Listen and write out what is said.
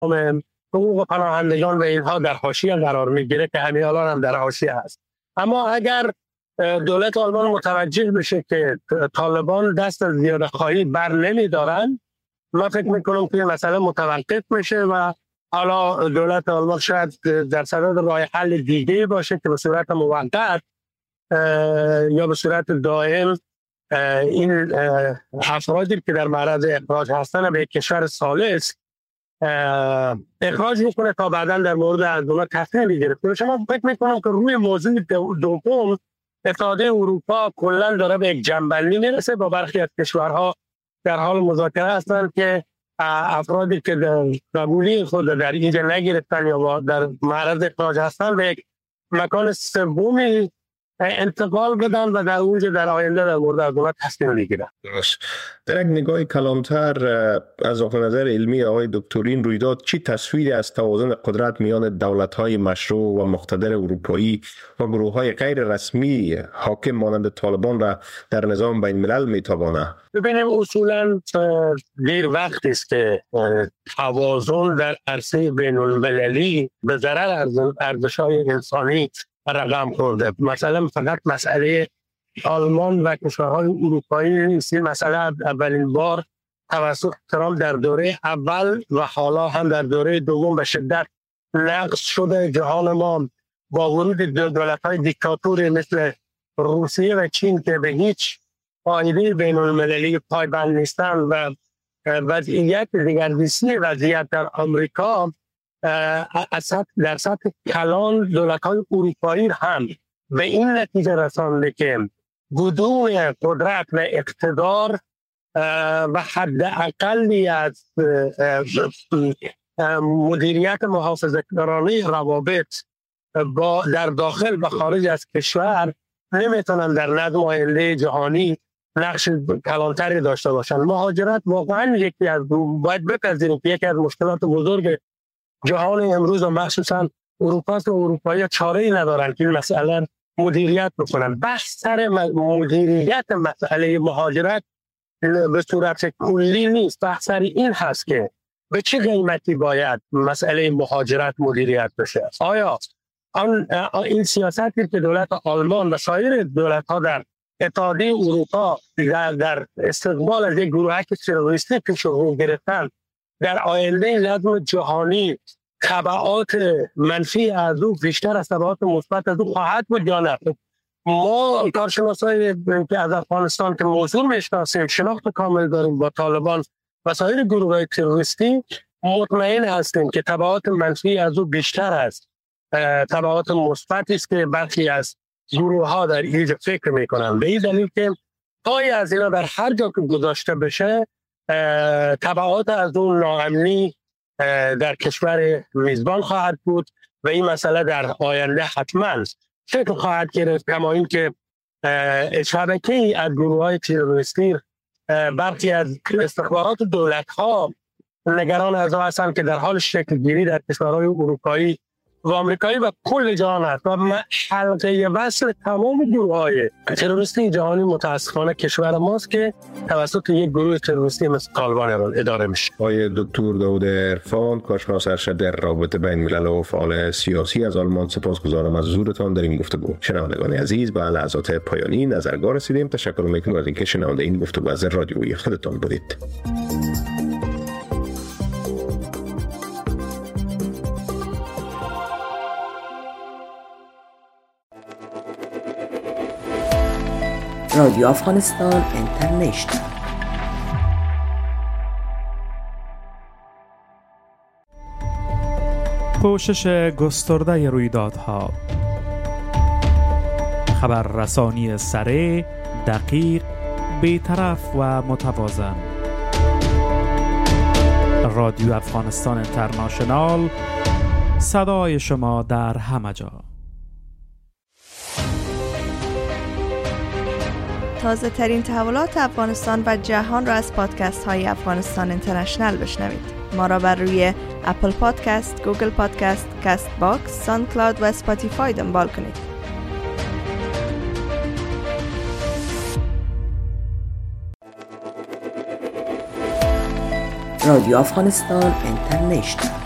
حقوق پناهندگان و اینها در حاشیه قرار میگیره که همین الان هم در حاشیه هست. اما اگر دولت آلمان متوجه بشه که طالبان دست از زیاده خواهی بر نمیدارن، من فکر میکنم که مسئله متوقف میشه و حالا دولت آلمان شاید در صدد راه حل دیگه باشه که به صورت موقت یا به صورت دائم این افرادی که در معرض اخراج هستن به کشور ثالث اخراج میکنه تا بعدا در مورد از اونها تصمیم بگیره. شما فکر میکنم که روی موضوع دوم اتحادیه اروپا کلا داره به یک جنبندی میرسه. با برخی از کشورها در حال مذاکره هستند که افرادی که قبولی خود در اینجا نگرفتن یا در معرض اخراج هستن به یک مکان سومی انتقال بدن و در اونجا در آینده در مورد از اونها تصمیم بگیرن. درست. در یک نگاه کلانتر از نظر علمی آقای دکتر، این رویداد چی تصویری از توازن قدرت میان دولت‌های مشروع و مقتدر اروپایی و گروه‌های غیر رسمی حاکم مانند طالبان را در نظام بین الملل میتابانه؟ ببینیم اصولاً دیر وقتی است که توازن در عرصه بین المللی به ضرر ارزش‌های انسانی رقم خورده. مثلا فقط مسئله آلمان و کشورهای اروپایی نیست، این مسئله اولین بار توسط ترامپ در دوره اول و حالا هم در دوره دوم به شدت نقض شده. جهان ما با ورود دولت‌های دیکتاتوری مثل روسیه و چین که به هیچ قاعده بین المللی پایبند نیستند و وضعیت دیگرگونی وضعیت در آمریکا در سطح کلان دولت‌های اروپایی هم به این نتیجه رسانده که بدون قدرت و اقتدار و حد اقلی از مدیریت محافظه‌کارانه روابط در داخل و خارج از کشور نمیتونن در نظم آینده جهانی نقش کلانتری داشته باشن. مهاجرت واقعا یکی از باید بپذیریم که یکی از مشکلات بزرگ جهان امروز و مخصوصا اروپا و اروپایی چاره‌ای ندارن که این مسئله مدیریت بکنن. بحث سر مدیریت مسئله مهاجرت به صورت کلی نیست، بحث سر این هست که به چه قیمتی باید مسئله مهاجرت مدیریت بشه. آیا این سیاستی که دولت آلمان و سایر دولت‌ها در اتحادیه اروپا در استقبال از یک گروه تروریستی پیش رو گرفتن در آینده نظم جهانی تبعات منفی از او بیشتر از تبعات مثبت از او خواهد بود یا نه؟ ما کارشناسای که از افغانستان که موضوع میشناسیم، شناخت کامل داریم با طالبان و سایر گروه‌های تروریستی، مطمئن هستیم که تبعات منفی از او بیشتر است تبعات مثبتی است که برخی از گروه‌ها در اینجا فکر میکنن. به این دلیل که پای از اینا در هر جا که گذاشته بشه تبعات از اون ناامنی در کشور میزبان خواهد بود و این مسئله در آینده حتما شکل خواهد گرفت. کما این که شبکه‌ای از گروه‌های تروریستی برخی از استخبارات دولت‌ها نگران از آن هستند که در حال شکل گیری در کشورهای اروپایی و آمریکایی و کل جهان هست و حلقه وصل تمام گروه‌های تروریستی جهانی متاسفانه کشور ماست که توسط یک گروه تروریستی مثل طالبان اداره میشه. آقای دکتر داود عرفان، کارشناس ارشد در روابط بین الملل و فعال سیاسی از آلمان، سپاسگزارم از حضورتان در این گفتگو. شنوندگان عزیز، به لحظات پایانی نظرگاه رسیدیم. تشکر می‌کنم از اینکه شنونده این گفتگو از رادیویی خودتان بودید. رادیو افغانستان اینترنشنال. پوشش گسترده رویدادها، خبررسانی سریع، دقیق، بی‌طرف و متوازن. رادیو افغانستان اینترنشنال، صدای شما در همه جا. تازه ترین تحولات افغانستان و جهان را از پادکست های افغانستان اینترنشنال بشنوید. ما را بر روی اپل پادکست، گوگل پادکست، کست باکس، ساوند کلاود و اسپاتیفای دنبال کنید. رادیو افغانستان اینترنشنال.